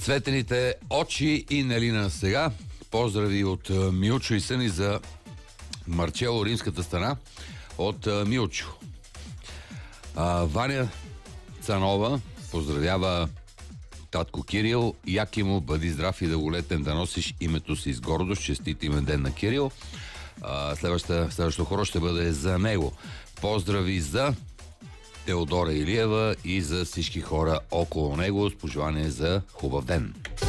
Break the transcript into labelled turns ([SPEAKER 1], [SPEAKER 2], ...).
[SPEAKER 1] Цветените очи и Нелина сега. Поздрави от Милчо и съни за Марчело, римската страна от Милчо. Ваня Цанова поздравява татко Кирил. Яки му, бъди здрав и дълголетен да носиш името си с гордост. Честит имен ден на Кирил. Следващото хоро ще бъде за него. Поздрави за Теодора Илиева и за всички хора около него с пожелание за хубав ден.